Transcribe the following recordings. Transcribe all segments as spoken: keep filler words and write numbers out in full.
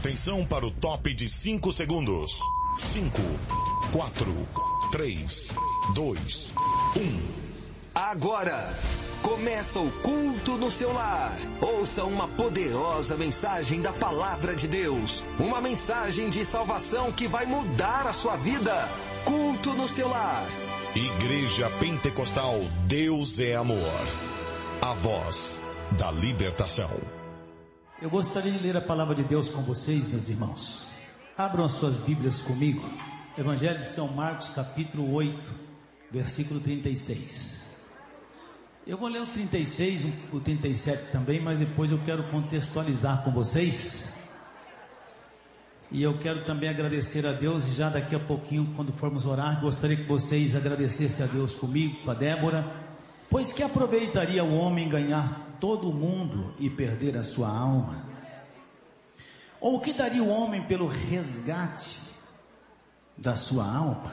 Atenção para o top de cinco segundos. cinco, quatro, três, dois, um. Agora, começa o culto no seu lar. Ouça uma poderosa mensagem da Palavra de Deus. Uma mensagem de salvação que vai mudar a sua vida. Culto no seu lar. Igreja Pentecostal Deus é Amor. A voz da libertação. Eu gostaria de ler a Palavra de Deus com vocês, meus irmãos. Abram as suas Bíblias comigo. Evangelho de São Marcos, capítulo oito, versículo trinta e seis. Eu vou ler o trinta e seis, o trinta e sete também, mas depois eu quero contextualizar com vocês. E eu quero também agradecer a Deus, e já daqui a pouquinho, quando formos orar, gostaria que vocês agradecessem a Deus comigo, com a Débora. Pois que aproveitaria o homem ganhar todo o mundo e perder a sua alma? Ou o que daria o homem pelo resgate da sua alma?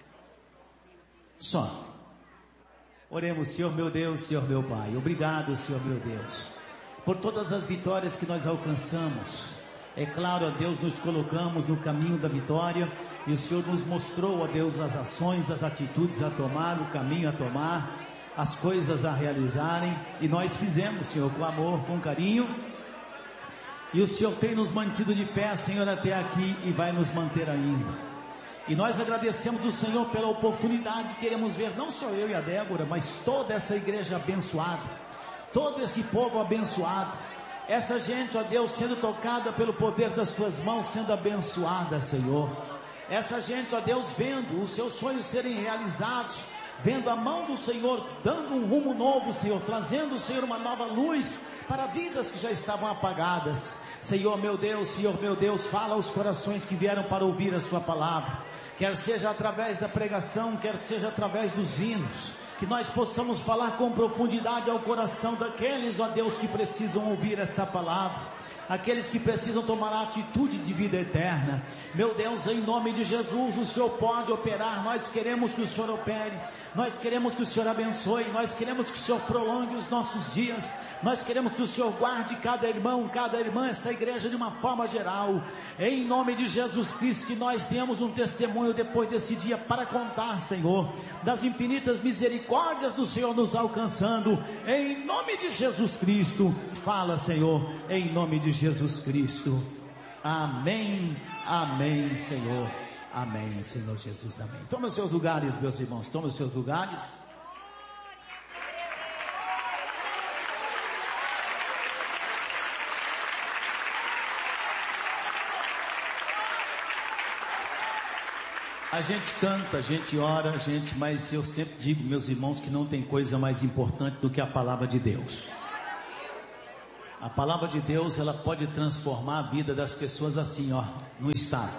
Só. Oremos. Senhor meu Deus, Senhor meu Pai, obrigado, Senhor meu Deus, por todas as vitórias que nós alcançamos. É claro, ó Deus, nos colocamos no caminho da vitória, e o Senhor nos mostrou, ó Deus, as ações, as atitudes a tomar, o caminho a tomar, as coisas a realizarem, e nós fizemos, Senhor, com amor, com carinho, e o Senhor tem nos mantido de pé, Senhor, até aqui, e vai nos manter ainda. E nós agradecemos o Senhor pela oportunidade. Queremos ver não só eu e a Débora, mas toda essa igreja abençoada, todo esse povo abençoado, essa gente, ó Deus, sendo tocada pelo poder das tuas mãos, sendo abençoada, Senhor. Essa gente, ó Deus, vendo os seus sonhos serem realizados, vendo a mão do Senhor dando um rumo novo, Senhor, trazendo, Senhor, uma nova luz para vidas que já estavam apagadas. Senhor meu Deus, Senhor meu Deus, fala aos corações que vieram para ouvir a sua palavra, quer seja através da pregação, quer seja através dos hinos, que nós possamos falar com profundidade ao coração daqueles, ó Deus, que precisam ouvir essa palavra, aqueles que precisam tomar a atitude de vida eterna. Meu Deus, em nome de Jesus, o Senhor pode operar. Nós queremos que o Senhor opere, nós queremos que o Senhor abençoe, nós queremos que o Senhor prolongue os nossos dias, nós queremos que o Senhor guarde cada irmão, cada irmã, essa igreja de uma forma geral, em nome de Jesus Cristo, que nós tenhamos um testemunho depois desse dia para contar, Senhor, das infinitas misericórdias do Senhor nos alcançando, em nome de Jesus Cristo. Fala, Senhor, em nome de Jesus Cristo. Amém, amém, Senhor, amém, Senhor Jesus, amém. Tome os seus lugares, meus irmãos, tome os seus lugares. A gente canta, a gente ora, a gente, mas eu sempre digo, meus irmãos, que não tem coisa mais importante do que a palavra de Deus. A palavra de Deus, ela pode transformar a vida das pessoas assim, ó, no estado.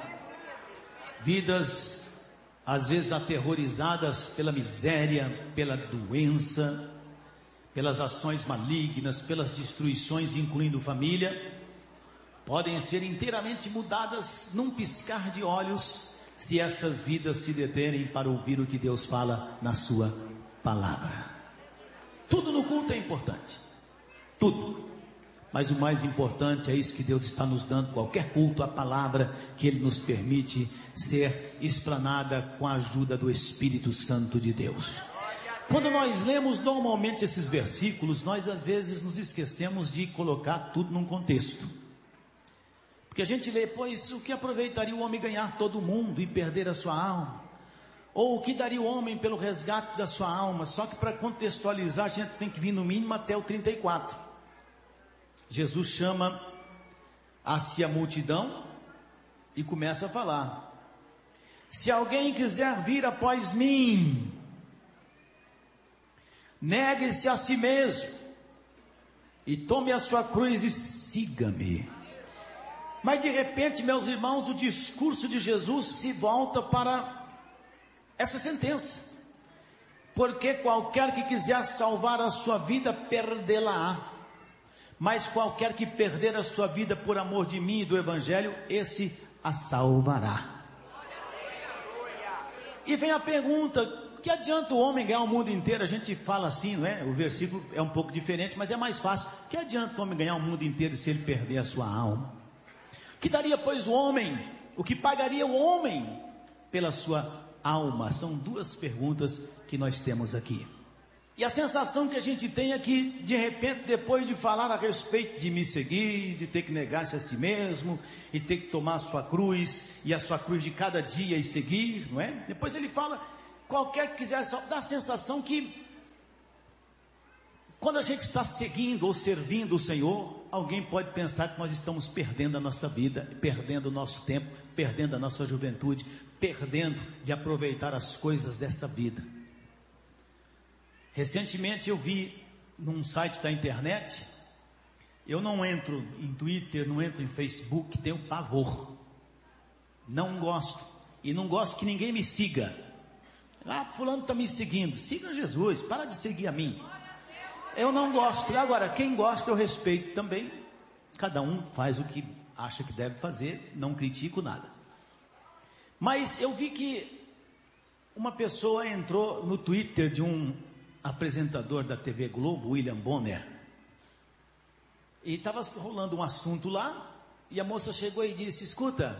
Vidas, às vezes aterrorizadas pela miséria, pela doença, pelas ações malignas, pelas destruições, incluindo família, podem ser inteiramente mudadas num piscar de olhos, se essas vidas se deterem para ouvir o que Deus fala na sua palavra. Tudo no culto é importante, tudo, mas o mais importante é isso que Deus está nos dando, qualquer culto, a palavra que Ele nos permite ser explanada com a ajuda do Espírito Santo de Deus. Quando nós lemos normalmente esses versículos, nós às vezes nos esquecemos de colocar tudo num contexto. Porque a gente lê, pois o que aproveitaria o homem ganhar todo o mundo e perder a sua alma? Ou o que daria o homem pelo resgate da sua alma? Só que para contextualizar a gente tem que vir no mínimo até o trinta e quatro. Jesus chama a si a multidão e começa a falar: se alguém quiser vir após mim, negue-se a si mesmo e tome a sua cruz e siga-me. Mas de repente, meus irmãos, o discurso de Jesus se volta para essa sentença: porque qualquer que quiser salvar a sua vida, perdê-la-á, mas qualquer que perder a sua vida por amor de mim e do Evangelho, esse a salvará. E vem a pergunta: que adianta o homem ganhar o mundo inteiro? A gente fala assim, não é? O versículo é um pouco diferente, mas é mais fácil. Que adianta o homem ganhar o mundo inteiro se ele perder a sua alma? Que daria, pois, o homem? O que pagaria o homem pela sua alma? São duas perguntas que nós temos aqui. E a sensação que a gente tem é que, de repente, depois de falar a respeito de me seguir, de ter que negar-se a si mesmo, e ter que tomar a sua cruz, e a sua cruz de cada dia e seguir, não é? Depois ele fala, qualquer que quiser, só dá a sensação que, quando a gente está seguindo ou servindo o Senhor, alguém pode pensar que nós estamos perdendo a nossa vida, perdendo o nosso tempo, perdendo a nossa juventude, perdendo de aproveitar as coisas dessa vida. Recentemente eu vi num site da internet, eu não entro em Twitter, não entro em Facebook, tenho pavor, não gosto, e não gosto que ninguém me siga. Ah, fulano está me seguindo, siga Jesus, para de seguir a mim. Eu não gosto. Agora, quem gosta eu respeito também, cada um faz o que acha que deve fazer, não critico nada. Mas eu vi que uma pessoa entrou no Twitter de um apresentador da T V Globo, William Bonner, e estava rolando um assunto lá, e a moça chegou e disse, escuta,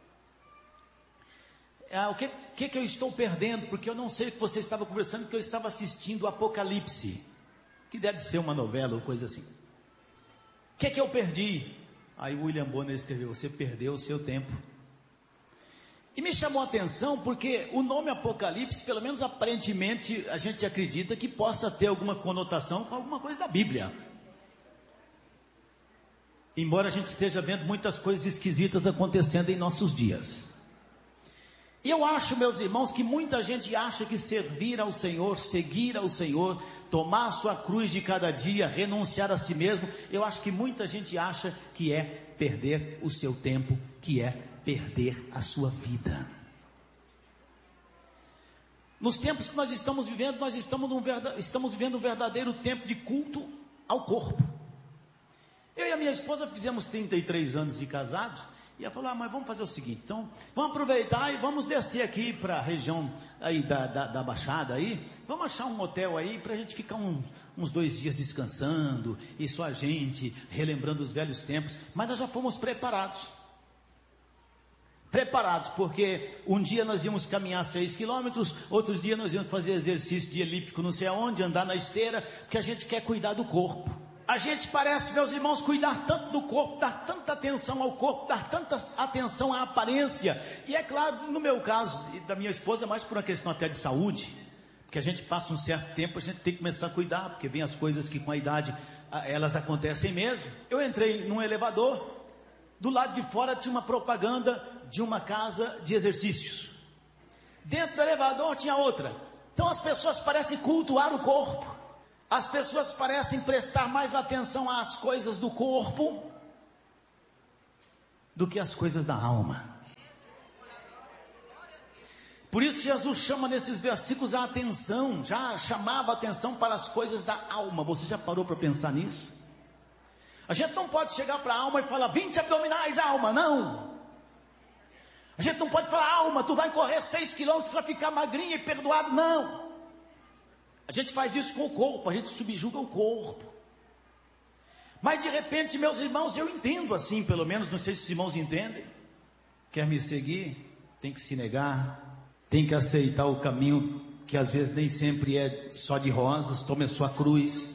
ah, o que, que que eu estou perdendo, porque eu não sei o que você estava conversando, porque eu estava assistindo o Apocalipse, que deve ser uma novela ou coisa assim. O que que eu perdi? Aí o William Bonner escreveu, você perdeu o seu tempo. E me chamou a atenção porque o nome Apocalipse, pelo menos aparentemente, a gente acredita que possa ter alguma conotação com alguma coisa da Bíblia. Embora a gente esteja vendo muitas coisas esquisitas acontecendo em nossos dias. E eu acho, meus irmãos, que muita gente acha que servir ao Senhor, seguir ao Senhor, tomar a sua cruz de cada dia, renunciar a si mesmo, eu acho que muita gente acha que é perder o seu tempo, que é perder a sua vida. Nos tempos que nós estamos vivendo, nós estamos, num verda, estamos vivendo um verdadeiro tempo de culto ao corpo. Eu e a minha esposa fizemos trinta e três anos de casados, e ela falou, ah, mas vamos fazer o seguinte, então, vamos aproveitar e vamos descer aqui para a região aí da, da, da Baixada aí, vamos achar um hotel aí para a gente ficar um, uns dois dias descansando, e só a gente, relembrando os velhos tempos, mas nós já fomos preparados. Preparados, porque um dia nós íamos caminhar seis quilômetros, outros dias nós íamos fazer exercício de elíptico não sei aonde, andar na esteira, porque a gente quer cuidar do corpo. A gente parece, meus irmãos, cuidar tanto do corpo, dar tanta atenção ao corpo, dar tanta atenção à aparência. E é claro, no meu caso, e da minha esposa, é mais por uma questão até de saúde, porque a gente passa um certo tempo, a gente tem que começar a cuidar, porque vem as coisas que com a idade, elas acontecem mesmo. Eu entrei num elevador, do lado de fora tinha uma propaganda de uma casa de exercícios. Dentro do elevador tinha outra. Então as pessoas parecem cultuar o corpo. As pessoas parecem prestar mais atenção às coisas do corpo do que às coisas da alma. Por isso Jesus chama nesses versículos a atenção, já chamava a atenção para as coisas da alma. Você já parou para pensar nisso? A gente não pode chegar para a alma e falar, vinte abdominais, alma, não. A gente não pode falar, alma, tu vai correr seis quilômetros para ficar magrinha e perdoado, não. A gente faz isso com o corpo, a gente subjuga o corpo. Mas de repente, meus irmãos, eu entendo assim, pelo menos, não sei se os irmãos entendem. Quer me seguir? Tem que se negar, tem que aceitar o caminho, que às vezes nem sempre é só de rosas, tome a sua cruz.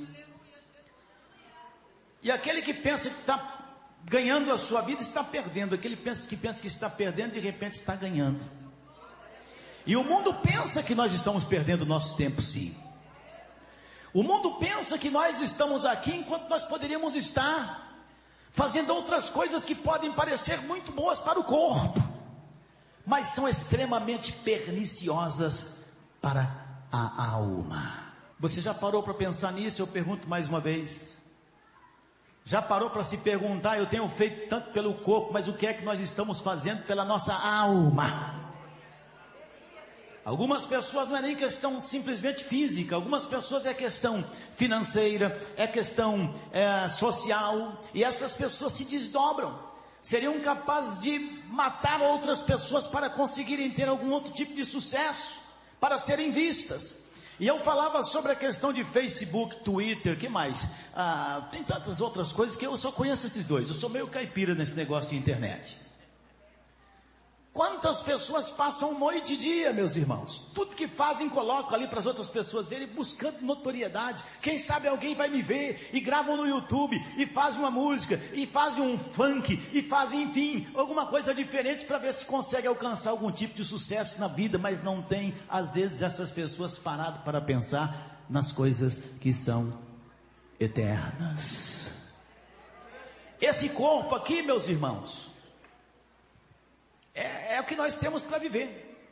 E aquele que pensa que está ganhando a sua vida, está perdendo. Aquele que pensa que pensa que está perdendo, de repente está ganhando. E o mundo pensa que nós estamos perdendo o nosso tempo, sim. O mundo pensa que nós estamos aqui enquanto nós poderíamos estar fazendo outras coisas que podem parecer muito boas para o corpo, mas são extremamente perniciosas para a alma. Você já parou para pensar nisso? Eu pergunto mais uma vez. Já parou para se perguntar, eu tenho feito tanto pelo corpo, mas o que é que nós estamos fazendo pela nossa alma? Algumas pessoas não é nem questão simplesmente física, algumas pessoas é questão financeira, é questão é, social, e essas pessoas se desdobram, seriam capazes de matar outras pessoas para conseguirem ter algum outro tipo de sucesso, para serem vistas. E eu falava sobre a questão de Facebook, Twitter, que mais? Ah, tem tantas outras coisas que eu só conheço esses dois. Eu sou meio caipira nesse negócio de internet. Quantas pessoas passam noite e dia, meus irmãos? Tudo que fazem, colocam ali para as outras pessoas verem, buscando notoriedade. Quem sabe alguém vai me ver, e gravam no YouTube, e fazem uma música, e fazem um funk, e fazem, enfim, alguma coisa diferente para ver se consegue alcançar algum tipo de sucesso na vida, mas não tem, às vezes, essas pessoas parado para pensar nas coisas que são eternas. Esse corpo aqui, meus irmãos, É, é o que nós temos para viver.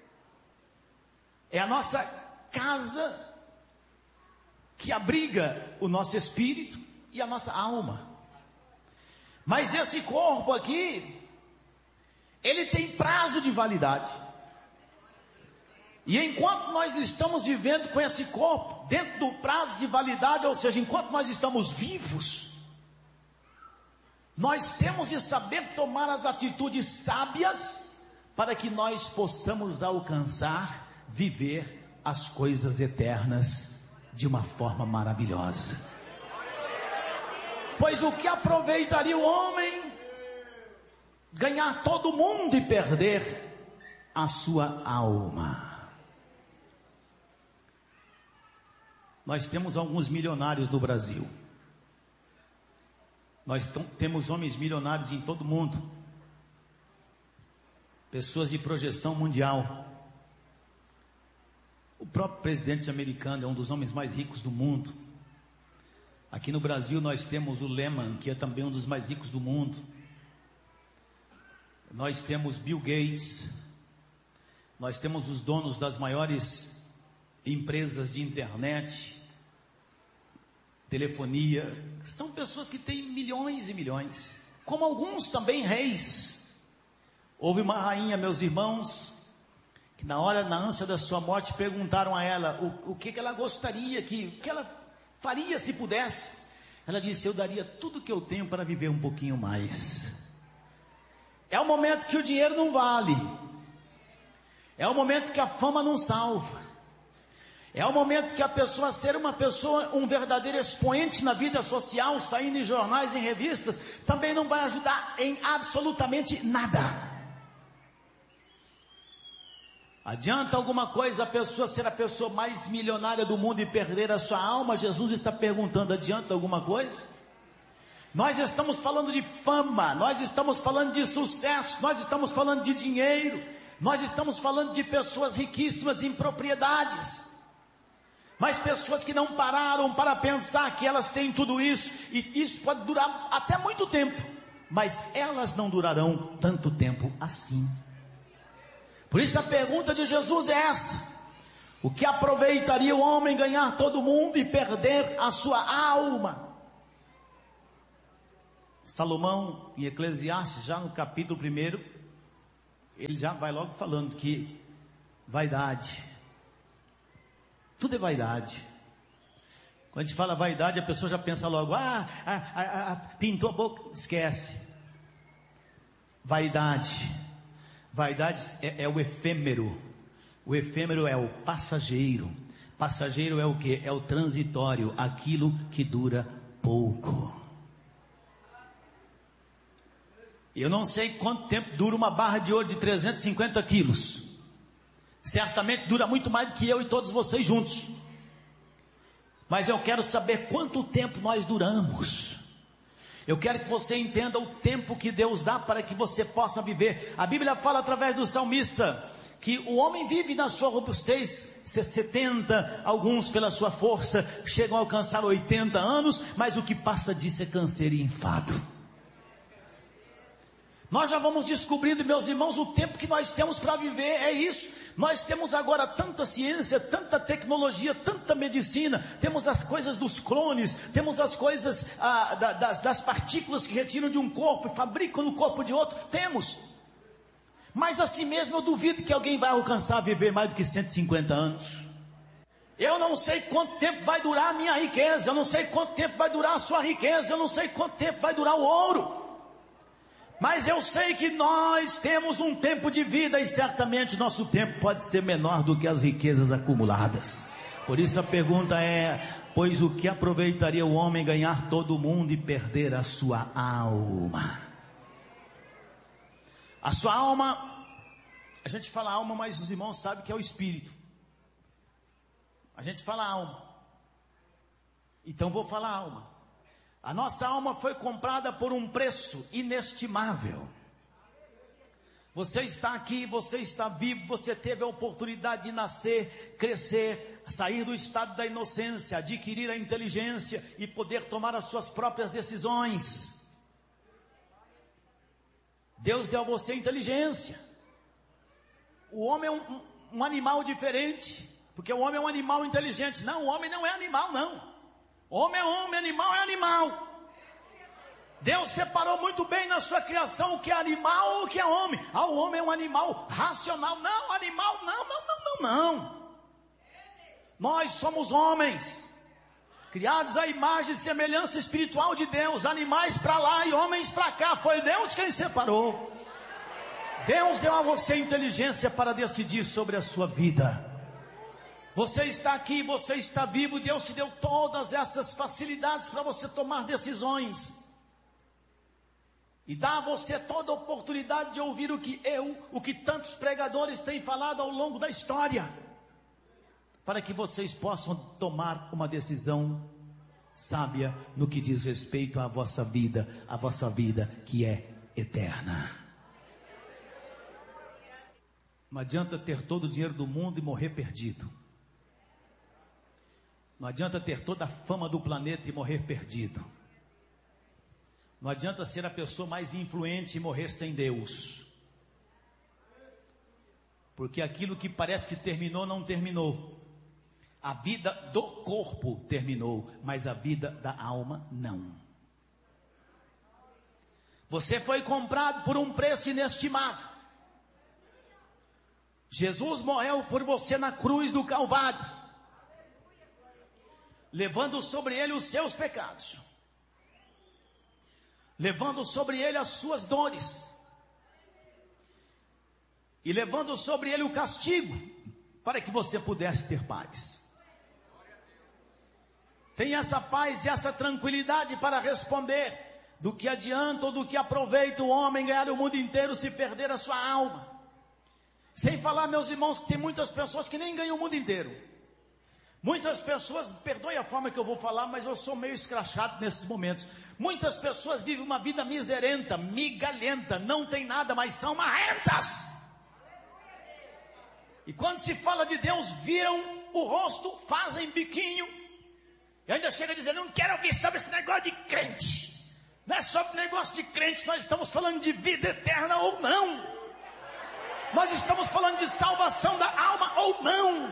É a nossa casa que abriga o nosso espírito e a nossa alma. Mas esse corpo aqui, ele tem prazo de validade. E enquanto nós estamos vivendo com esse corpo, dentro do prazo de validade, ou seja, enquanto nós estamos vivos, nós temos de saber tomar as atitudes sábias para que nós possamos alcançar, viver as coisas eternas de uma forma maravilhosa. Pois o que aproveitaria o homem ganhar todo mundo e perder a sua alma? Nós temos alguns milionários no Brasil. Nós temos homens milionários em todo o mundo. Pessoas de projeção mundial. O próprio presidente americano é um dos homens mais ricos do mundo. Aqui no Brasil nós temos o Lehman, que é também um dos mais ricos do mundo. Nós temos Bill Gates. Nós temos os donos das maiores empresas de internet, telefonia. São pessoas que têm milhões e milhões. Como alguns também reis. Houve uma rainha, meus irmãos, que na hora, na ânsia da sua morte, perguntaram a ela o, o que, que ela gostaria, que, o que ela faria se pudesse. Ela disse: eu daria tudo que eu tenho para viver um pouquinho mais. É o momento que o dinheiro não vale. É o momento que a fama não salva. É o momento que a pessoa ser uma pessoa, um verdadeiro expoente na vida social, saindo em jornais, em revistas, também não vai ajudar em absolutamente nada. Adianta alguma coisa a pessoa ser a pessoa mais milionária do mundo e perder a sua alma? Jesus está perguntando: adianta alguma coisa? Nós estamos falando de fama, nós estamos falando de sucesso, nós estamos falando de dinheiro, nós estamos falando de pessoas riquíssimas em propriedades. Mas pessoas que não pararam para pensar que elas têm tudo isso, e isso pode durar até muito tempo, mas elas não durarão tanto tempo assim. Por isso a pergunta de Jesus é essa: o que aproveitaria o homem ganhar todo mundo e perder a sua alma? Salomão, em Eclesiastes, já no capítulo primeiro, ele já vai logo falando que vaidade, tudo é vaidade. Quando a gente fala vaidade, a pessoa já pensa logo: ah, ah, ah, ah pintou a boca. Esquece. Vaidade. Vaidade é, é o efêmero. O efêmero é o passageiro. Passageiro é o que? É o transitório, aquilo que dura pouco. Eu não sei quanto tempo dura uma barra de ouro de trezentos e cinquenta quilos. Certamente dura muito mais do que eu e todos vocês juntos. Mas eu quero saber quanto tempo nós duramos. Eu quero que você entenda o tempo que Deus dá para que você possa viver. A Bíblia fala através do salmista que o homem vive na sua robustez setenta, alguns pela sua força chegam a alcançar oitenta anos, mas o que passa disso é canseiro e enfado. Nós já vamos descobrindo, meus irmãos, o tempo que nós temos para viver, é isso. Nós temos agora tanta ciência, tanta tecnologia, tanta medicina, temos as coisas dos clones, temos as coisas ah, da, das, das partículas que retiram de um corpo e fabricam no corpo de outro, temos. Mas assim mesmo eu duvido que alguém vai alcançar a viver mais do que cento e cinquenta anos. Eu não sei quanto tempo vai durar a minha riqueza, eu não sei quanto tempo vai durar a sua riqueza, eu não sei quanto tempo vai durar o ouro. Mas eu sei que nós temos um tempo de vida e certamente nosso tempo pode ser menor do que as riquezas acumuladas. Por isso a pergunta é: pois o que aproveitaria o homem ganhar todo o mundo e perder a sua alma? A sua alma, a gente fala alma, mas os irmãos sabem que é o espírito. A gente fala alma. Então vou falar alma. A nossa alma foi comprada por um preço inestimável. Você está aqui, você está vivo, você teve a oportunidade de nascer, crescer, sair do estado da inocência, adquirir a inteligência e poder tomar as suas próprias decisões. Deus deu a você inteligência. O homem é um, um animal diferente, porque o homem é um animal inteligente. Não, o homem não é animal, não. Homem é homem, animal é animal. Deus separou muito bem na sua criação o que é animal ou o que é homem. Ah, o homem é um animal racional. Não, animal não, não, não, não, não. Nós somos homens, criados à imagem e semelhança espiritual de Deus. Animais para lá e homens para cá. Foi Deus quem separou. Deus deu a você inteligência para decidir sobre a sua vida. Você está aqui, você está vivo. Deus te deu todas essas facilidades para você tomar decisões. E dá a você toda a oportunidade de ouvir o que eu, o que tantos pregadores têm falado ao longo da história, para que vocês possam tomar uma decisão sábia no que diz respeito à vossa vida, a vossa vida que é eterna. Não adianta ter todo o dinheiro do mundo e morrer perdido. Não adianta ter toda a fama do planeta e morrer perdido. Não adianta ser a pessoa mais influente e morrer sem Deus. Porque aquilo que parece que terminou, não terminou. A vida do corpo terminou, mas a vida da alma não. Você foi comprado por um preço inestimável. Jesus morreu por você na cruz do Calvário, levando sobre ele os seus pecados, levando sobre ele as suas dores, e levando sobre ele o castigo, para que você pudesse ter paz. Tem essa paz e essa tranquilidade para responder: do que adianta ou do que aproveita o homem ganhar o mundo inteiro se perder a sua alma? Sem falar, meus irmãos, que tem muitas pessoas que nem ganham o mundo inteiro. Muitas pessoas, perdoe a forma que eu vou falar, mas eu sou meio escrachado nesses momentos. Muitas pessoas vivem uma vida miserenta, migalhenta, não tem nada, mas são marrentas. E quando se fala de Deus, viram o rosto, fazem biquinho, e ainda chega a dizer: não quero ouvir sobre esse negócio de crente. Não é sobre negócio de crente, nós estamos falando de vida eterna ou não. Nós estamos falando de salvação da alma ou não.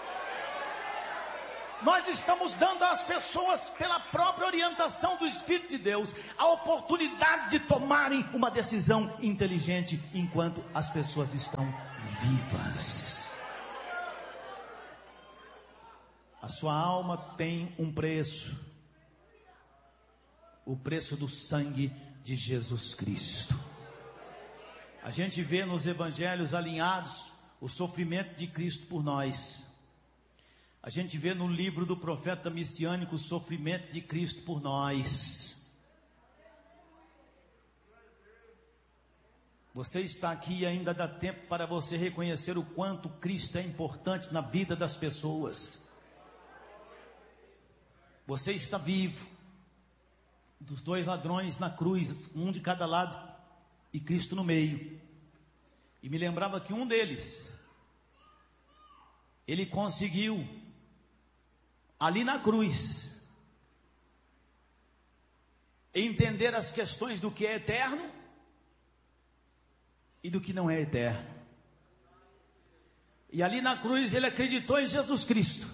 Nós estamos dando às pessoas, pela própria orientação do Espírito de Deus, a oportunidade de tomarem uma decisão inteligente enquanto as pessoas estão vivas. A sua alma tem um preço, o preço do sangue de Jesus Cristo. A gente vê nos evangelhos alinhados o sofrimento de Cristo por nós. A gente vê no livro do profeta messiânico o sofrimento de Cristo por nós. Você está aqui e ainda dá tempo para você reconhecer o quanto Cristo é importante na vida das pessoas. Você está vivo. Dos dois ladrões na cruz, um de cada lado e Cristo no meio. E me lembrava que um deles, ele conseguiu, ali na cruz, entender as questões do que é eterno e do que não é eterno. E ali na cruz ele acreditou em Jesus Cristo.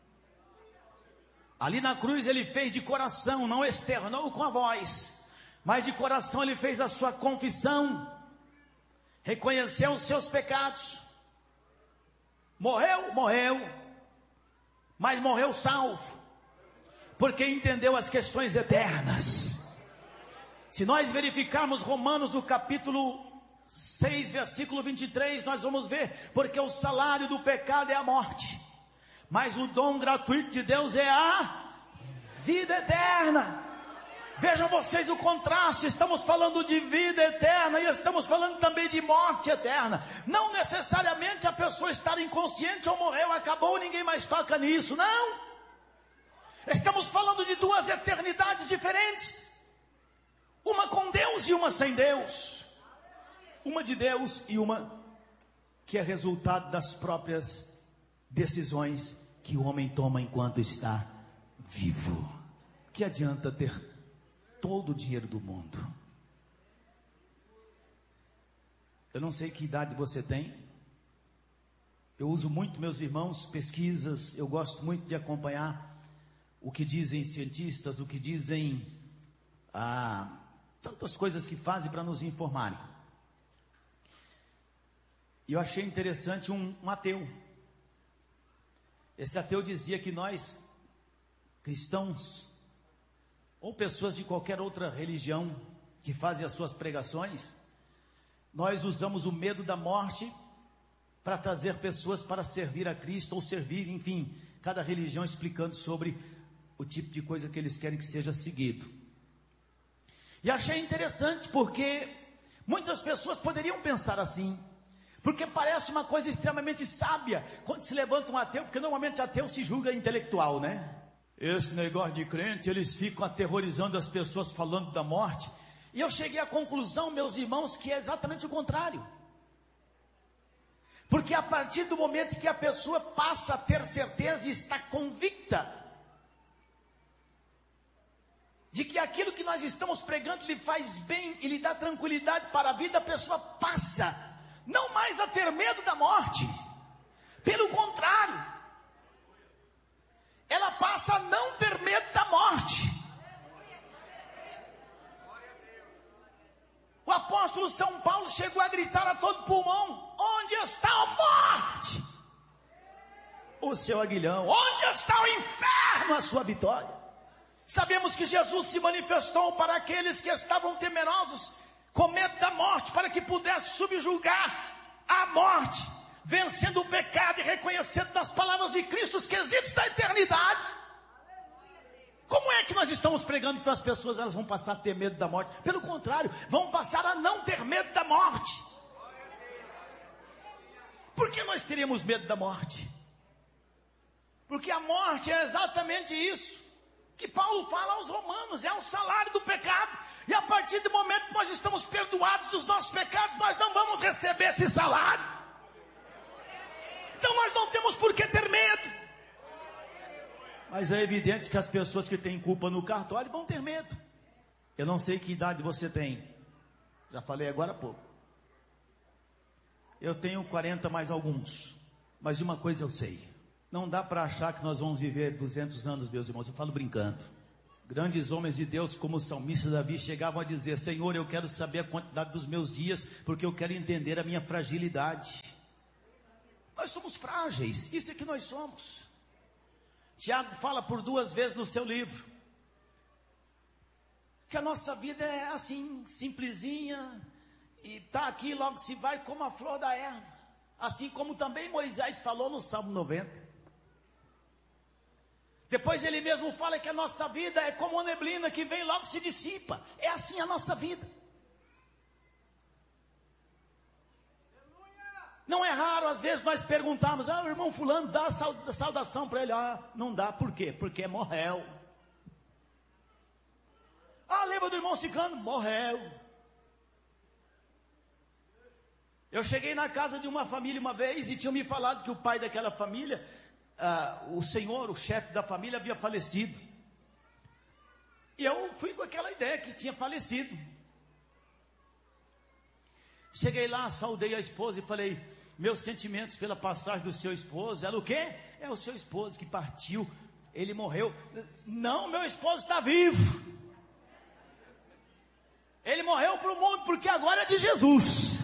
Ali na cruz ele fez de coração, não externou com a voz, mas de coração ele fez a sua confissão, reconheceu os seus pecados, morreu, morreu, mas morreu salvo, porque entendeu as questões eternas. Se nós verificarmos Romanos no capítulo seis, versículo vinte e três, nós vamos ver: porque o salário do pecado é a morte, Mas o dom gratuito de Deus é a vida eterna. Vejam vocês o contraste, estamos falando de vida eterna e estamos falando também de morte eterna. Não necessariamente a pessoa estar inconsciente ou morreu, acabou, ninguém mais toca nisso, não. Estamos falando de duas eternidades diferentes. Uma com Deus e uma sem Deus. Uma de Deus e uma que é resultado das próprias decisões que o homem toma enquanto está vivo. Que adianta ter todo o dinheiro do mundo? Eu não sei que idade você tem. Eu uso muito, meus irmãos, pesquisas. Eu gosto muito de acompanhar o que dizem cientistas, o que dizem ah, tantas coisas que fazem para nos informarem. E eu achei interessante um, um ateu. Esse ateu dizia que nós, cristãos, ou pessoas de qualquer outra religião que fazem as suas pregações, nós usamos o medo da morte para trazer pessoas para servir a Cristo ou servir, enfim, cada religião explicando sobre o tipo de coisa que eles querem que seja seguido. E achei interessante porque muitas pessoas poderiam pensar assim, porque parece uma coisa extremamente sábia quando se levanta um ateu, porque normalmente ateu se julga intelectual, né? Esse negócio de crente, eles ficam aterrorizando as pessoas falando da morte. E eu cheguei à conclusão, meus irmãos, que é exatamente o contrário. Porque a partir do momento que a pessoa passa a ter certeza e está convicta de que aquilo que nós estamos pregando lhe faz bem e lhe dá tranquilidade para a vida, a pessoa passa não mais a ter medo da morte. Pelo contrário, ela passa a não ter medo da morte. O apóstolo São Paulo chegou a gritar a todo pulmão: onde está a morte? O seu aguilhão. Onde está o inferno? A sua vitória. Sabemos que Jesus se manifestou para aqueles que estavam temerosos, com medo da morte, para que pudesse subjugar a morte, vencendo o pecado e reconhecendo nas palavras de Cristo os quesitos da eternidade. Como é que nós estamos pregando para as pessoas, elas vão passar a ter medo da morte? Pelo contrário, vão passar a não ter medo da morte. Por que nós teríamos medo da morte? Porque a morte é exatamente isso que Paulo fala aos romanos, é o salário do pecado. E a partir do momento que nós estamos perdoados dos nossos pecados, nós não vamos receber esse salário. Então nós não temos por que ter medo. Mas é evidente que as pessoas que têm culpa no cartório vão ter medo. Eu não sei que idade você tem. Já falei agora há pouco. Eu tenho quarenta mais alguns. Mas de uma coisa eu sei. Não dá para achar que nós vamos viver duzentos anos, meus irmãos. Eu falo brincando. Grandes homens de Deus, como o salmista Davi, chegavam a dizer: Senhor, eu quero saber a quantidade dos meus dias, porque eu quero entender a minha fragilidade. Nós somos frágeis, isso é que nós somos. Tiago fala por duas vezes no seu livro que a nossa vida é assim, simplesinha, e está aqui, logo se vai, como a flor da erva. Assim como também Moisés falou no Salmo noventa. Depois ele mesmo fala que a nossa vida é como uma neblina que vem e logo se dissipa. É assim a nossa vida. Não é raro, às vezes, nós perguntarmos: ah, o irmão fulano, dá saudação para ele. Ah, não dá, por quê? Porque morreu. Ah, lembra do irmão ciclano? Morreu. Eu cheguei na casa de uma família uma vez e tinham me falado que o pai daquela família, ah, o senhor, o chefe da família, havia falecido. E eu fui com aquela ideia que tinha falecido. Cheguei lá, saudei a esposa e falei: meus sentimentos pela passagem do seu esposo. Ela: o quê? É o seu esposo que partiu, ele morreu. Não, meu esposo está vivo. Ele morreu para o mundo porque agora é de Jesus.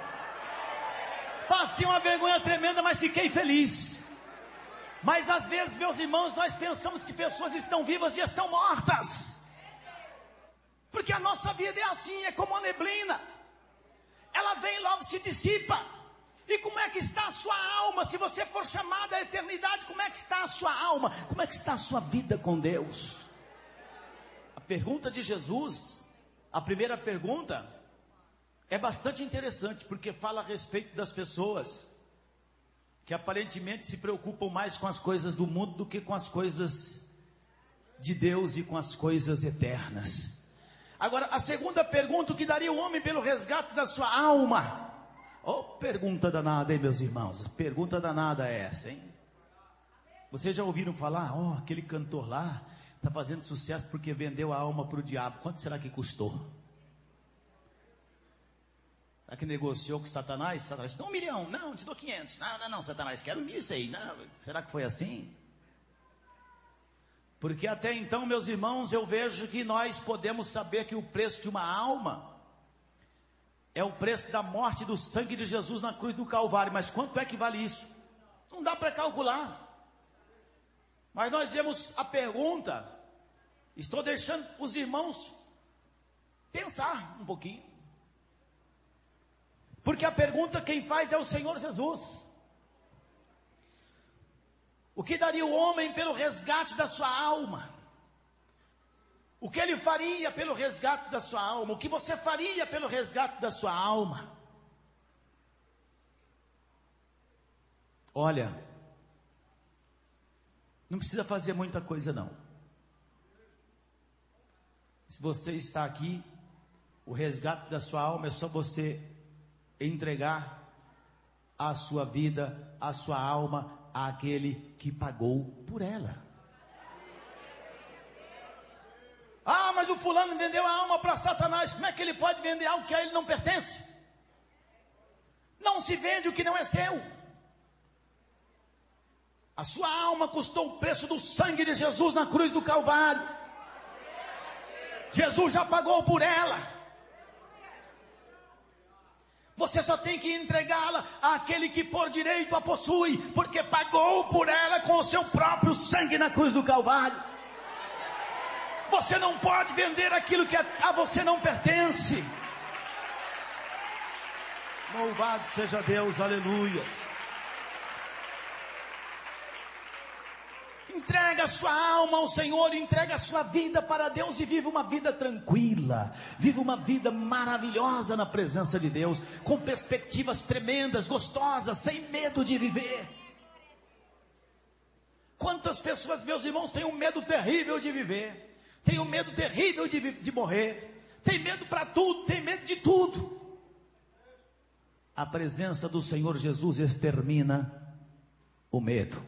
Passei uma vergonha tremenda, mas fiquei feliz. Mas às vezes, meus irmãos, nós pensamos que pessoas estão vivas e estão mortas. Porque a nossa vida é assim, é como a neblina. Ela vem e logo se dissipa. E como é que está a sua alma? Se você for chamado à eternidade, como é que está a sua alma? Como é que está a sua vida com Deus? A pergunta de Jesus, a primeira pergunta, é bastante interessante, porque fala a respeito das pessoas que aparentemente se preocupam mais com as coisas do mundo do que com as coisas de Deus e com as coisas eternas. Agora, a segunda pergunta, o que daria o homem pelo resgate da sua alma? Oh, pergunta danada, hein, meus irmãos? Pergunta danada é essa, hein? Vocês já ouviram falar? Oh, aquele cantor lá está fazendo sucesso porque vendeu a alma para o diabo. Quanto será que custou? Será que negociou com Satanás? Satanás disse, um milhão. Não, te dou quinhentos. Não, não, não, Satanás, quero mil e seis. Não, será que foi assim? Porque até então, meus irmãos, eu vejo que nós podemos saber que o preço de uma alma é o preço da morte do sangue de Jesus na cruz do Calvário. Mas quanto é que vale isso? Não dá para calcular. Mas nós vemos a pergunta. Estou deixando os irmãos pensar um pouquinho. Porque a pergunta quem faz é o Senhor Jesus. O que daria o homem pelo resgate da sua alma? O que ele faria pelo resgate da sua alma? O que você faria pelo resgate da sua alma? Olha, não precisa fazer muita coisa não. Se você está aqui, o resgate da sua alma é só você entregar a sua vida, a sua alma àquele que pagou por ela. Ah, mas o fulano vendeu a alma para Satanás. Como é que ele pode vender algo que a ele não pertence? Não se vende o que não é seu. A sua alma custou o preço do sangue de Jesus na cruz do Calvário. Jesus já pagou por ela. Você só tem que entregá-la àquele que por direito a possui, porque pagou por ela com o seu próprio sangue na cruz do Calvário. Você não pode vender aquilo que a você não pertence. Louvado seja Deus, aleluias. Entrega a sua alma ao Senhor, entrega a sua vida para Deus e viva uma vida tranquila. Viva uma vida maravilhosa na presença de Deus, com perspectivas tremendas, gostosas, sem medo de viver. Quantas pessoas, meus irmãos, têm um medo terrível de viver? Tem um medo terrível de, de morrer. Tem medo para tudo, tem medo de tudo. A presença do Senhor Jesus extermina o medo.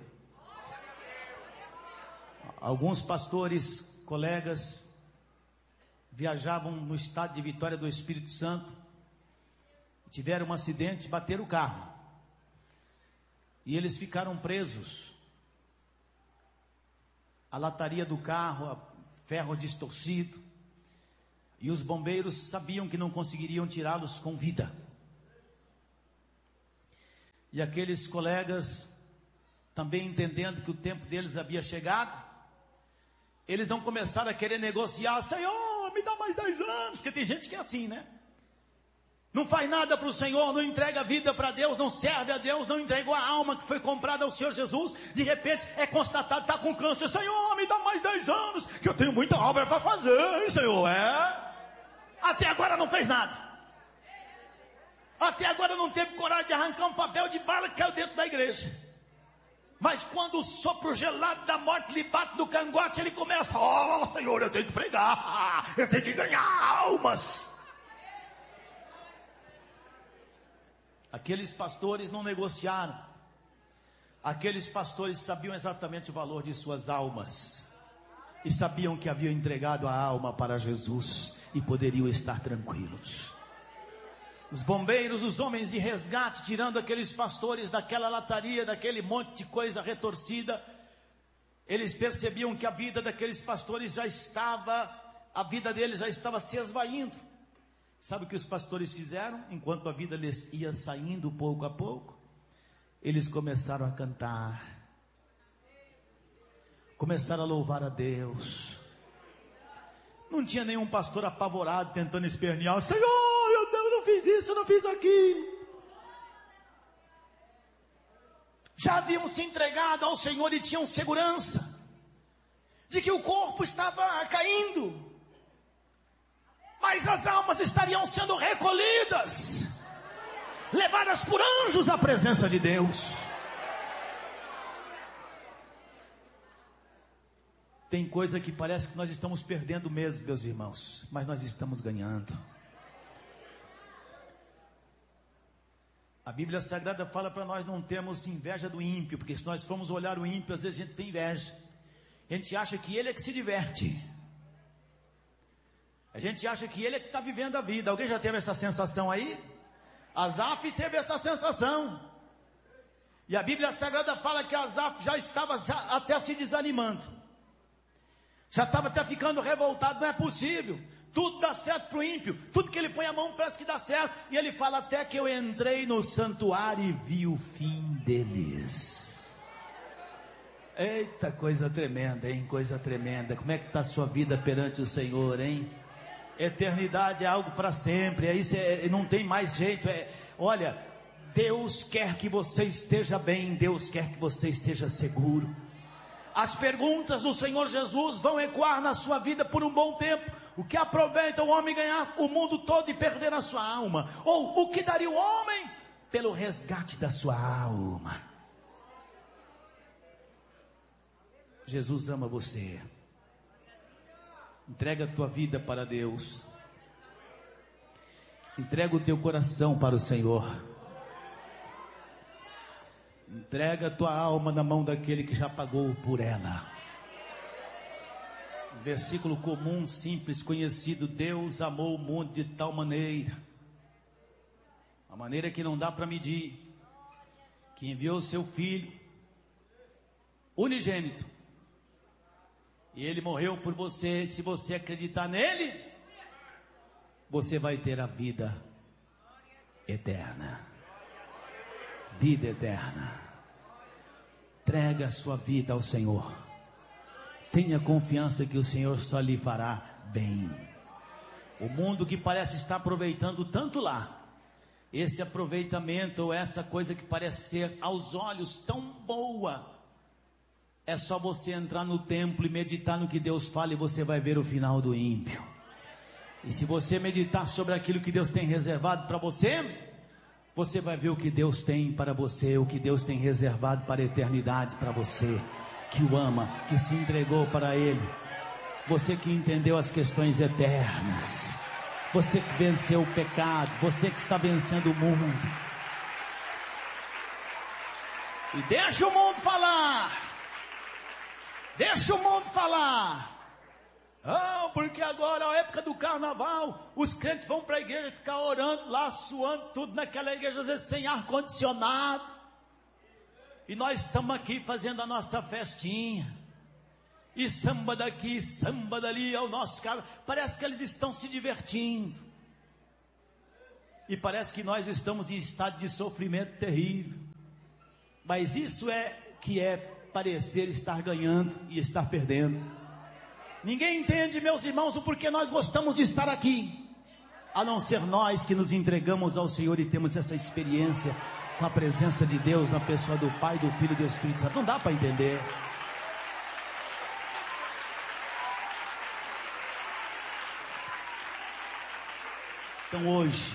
Alguns pastores, colegas, viajavam no estado de Vitória do Espírito Santo, tiveram um acidente, bateram o carro. E eles ficaram presos. A lataria do carro, a ferro distorcido, e os bombeiros sabiam que não conseguiriam tirá-los com vida. E aqueles colegas, também entendendo que o tempo deles havia chegado, eles não começaram a querer negociar, Senhor, me dá mais dez anos, porque tem gente que é assim, né? Não faz nada para o Senhor, não entrega a vida para Deus, não serve a Deus, não entregou a alma que foi comprada ao Senhor Jesus. De repente é constatado, está com câncer. Senhor, me dá mais dez anos, que eu tenho muita obra para fazer, hein, Senhor, é? Até agora não fez nada. Até agora não teve coragem de arrancar um papel de bala que caiu dentro da igreja. Mas quando o sopro gelado da morte lhe bate no cangote, ele começa, oh Senhor, eu tenho que pregar, eu tenho que ganhar almas. Aqueles pastores não negociaram. Aqueles pastores sabiam exatamente o valor de suas almas. E sabiam que haviam entregado a alma para Jesus. E poderiam estar tranquilos. Os bombeiros, os homens de resgate, tirando aqueles pastores daquela lataria, daquele monte de coisa retorcida. Eles percebiam que a vida daqueles pastores já estava, a vida deles já estava se esvaindo. Sabe o que os pastores fizeram? Enquanto a vida lhes ia saindo pouco a pouco, eles começaram a cantar, começaram a louvar a Deus. Não tinha nenhum pastor apavorado tentando espernear, Senhor, eu não fiz isso, eu não fiz aquilo. já haviam se entregado ao Senhor e tinham segurança de que o corpo estava caindo, mas as almas estariam sendo recolhidas, levadas por anjos à presença de Deus. Tem coisa que parece que nós estamos perdendo mesmo, meus irmãos, mas nós estamos ganhando. A Bíblia Sagrada fala para nós não termos inveja do ímpio, porque se nós formos olhar o ímpio, às vezes a gente tem inveja. A gente acha que ele é que se diverte. A gente acha que ele é que está vivendo a vida. Alguém já teve essa sensação aí? Asaf teve essa sensação. E a Bíblia Sagrada fala que Asaf já estava já até se desanimando. Já estava até ficando revoltado. Não é possível. Tudo dá certo para o ímpio. Tudo que ele põe a mão parece que dá certo. E ele fala: até que eu entrei no santuário e vi o fim deles. Eita, coisa tremenda, hein? Coisa tremenda. Como é que está a sua vida perante o Senhor, hein? Eternidade é algo para sempre. Aí é, não tem mais jeito. É, olha, Deus quer que você esteja bem. Deus quer que você esteja seguro. As perguntas do Senhor Jesus vão ecoar na sua vida por um bom tempo. O que aproveita o homem ganhar o mundo todo e perder a sua alma? Ou o que daria o homem pelo resgate da sua alma? Jesus ama você. Entrega a tua vida para Deus. Entrega o teu coração para o Senhor. Entrega a tua alma na mão daquele que já pagou por ela. Versículo comum, simples, conhecido: Deus amou o mundo de tal maneira, a maneira que não dá para medir, que enviou o seu Filho unigênito, e Ele morreu por você. Se você acreditar nele, você vai ter a vida eterna. Vida eterna. Entrega a sua vida ao Senhor. Tenha confiança que o Senhor só lhe fará bem. O mundo que parece estar aproveitando tanto lá, esse aproveitamento ou essa coisa que parece ser aos olhos tão boa, é só você entrar no templo e meditar no que Deus fala, e você vai ver o final do ímpio. E se você meditar sobre aquilo que Deus tem reservado para você, você vai ver o que Deus tem para você, o que Deus tem reservado para a eternidade para você, que o ama, que se entregou para Ele. Você que entendeu as questões eternas, você que venceu o pecado, você que está vencendo o mundo. E deixa o mundo falar, deixa o mundo falar. Ah, porque agora é a época do carnaval, os crentes vão para a igreja ficar orando lá, suando tudo naquela igreja, às vezes sem ar-condicionado. E nós estamos aqui fazendo a nossa festinha. E samba daqui, samba dali, é o nosso carro. Parece que eles estão se divertindo. E parece que nós estamos em estado de sofrimento terrível. Mas isso é que é parecer estar ganhando e estar perdendo. Ninguém entende, meus irmãos, o porquê nós gostamos de estar aqui, a não ser nós que nos entregamos ao Senhor e temos essa experiência com a presença de Deus na pessoa do Pai, do Filho e do Espírito Santo. Não dá para entender. Então hoje,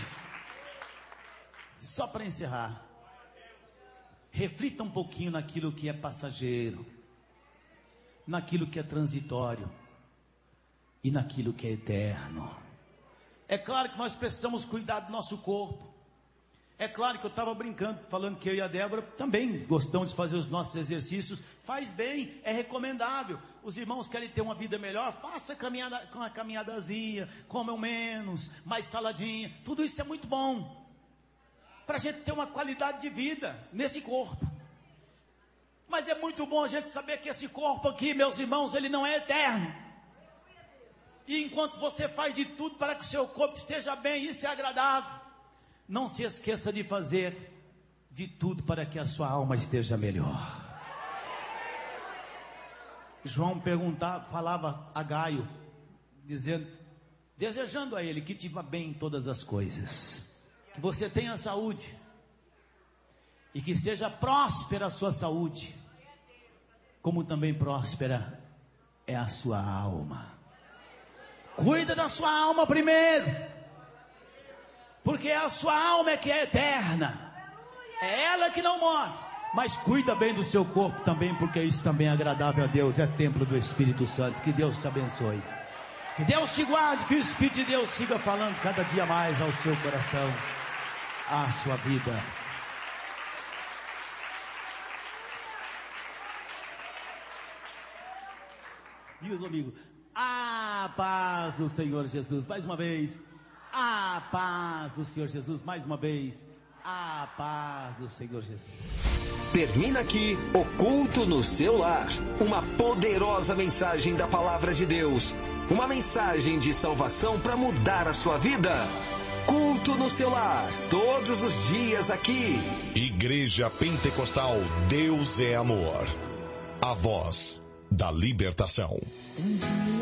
só para encerrar, reflita um pouquinho naquilo que é passageiro, naquilo que é transitório e naquilo que é eterno. É claro que nós precisamos cuidar do nosso corpo. É claro que eu estava brincando, falando que eu e a Débora também gostamos de fazer os nossos exercícios. Faz bem, é recomendável. Os irmãos querem ter uma vida melhor, faça caminhada, com a caminhadazinha, comam menos, mais saladinha. Tudo isso é muito bom, para a gente ter uma qualidade de vida nesse corpo. Mas é muito bom a gente saber que esse corpo aqui, meus irmãos, ele não é eterno. E enquanto você faz de tudo para que o seu corpo esteja bem, isso é agradável, não se esqueça de fazer de tudo para que a sua alma esteja melhor. João perguntava, falava a Gaio, dizendo, desejando a ele que te vá bem em todas as coisas, que você tenha saúde, E que seja próspera a sua saúde, como também próspera é a sua alma. Cuida da sua alma primeiro, porque a sua alma é que é eterna, é ela que não morre. Mas cuida bem do seu corpo também, porque isso também é agradável a Deus, é templo do Espírito Santo. Que Deus te abençoe, que Deus te guarde, que o Espírito de Deus siga falando cada dia mais ao seu coração, à sua vida. Diga comigo: a paz do Senhor Jesus. Mais uma vez: a paz do Senhor Jesus. Mais uma vez: a paz do Senhor Jesus. Termina aqui o culto no seu lar. Uma poderosa mensagem da palavra de Deus. Uma mensagem de salvação para mudar a sua vida. Culto no seu lar, todos os dias aqui. Igreja Pentecostal Deus é Amor. A voz da libertação.